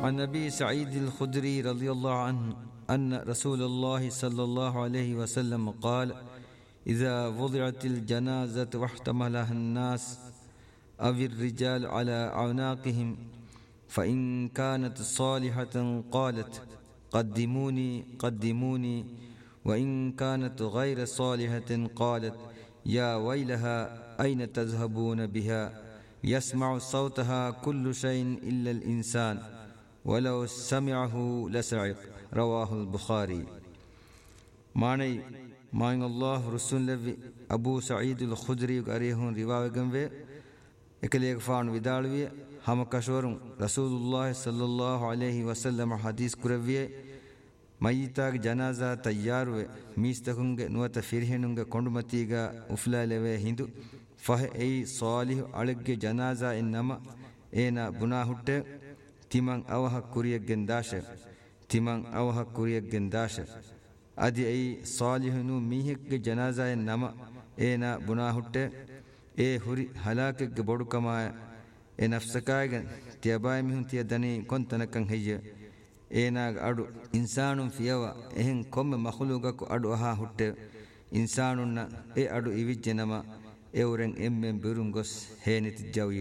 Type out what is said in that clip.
عن أبي سعيد الخدري رضي الله عنه أن رسول الله صلى الله عليه وسلم قال: إذا وضعت الجنازة واحتملها الناس أو الرجال على أعناقهم فإن كانت صالحة قالت: قدموني قدموني، وإن كانت غير صالحة قالت: يا ويلها أين تذهبون بها؟ يسمع صوتها كل شيء إلا الإنسان ولو سمعه لسعق. رواه البخاري. معني ماين الله رسول لبي أبو سعيد الخدري أريهون رواية وي إكليك فان ودالوي هم كشورم رسول الله صلى الله عليه وسلم حديث كروي ميتاك جنازة تيار وي ميستكونغ نوات فيرهنونغ كوندمتيغا أفلا لوي هندو فه أي صالح علق جنازة إنما إينا بناهوت تيمان أوها كوريك جنداشة تيمان أوها كوريك جنداشة أدي أي صالح نو ميهك جنازة إنما إينا بناهوت إيه هوري هلاكك بودكما إيه نفسكايغن تياباي ميهن تيادني كنتنكن هي ඒනාග අඩු ඉන්සානුන් ෆියව එහෙන් කොම්ම මහලුගක අඩු අහා හුට්ටේ ඉන්සානුන්න ඒ අඩු ඉවිජ්ජනම එවරෙන් එම්මෙන් බිරුම් ගොස් හේනිති ජවි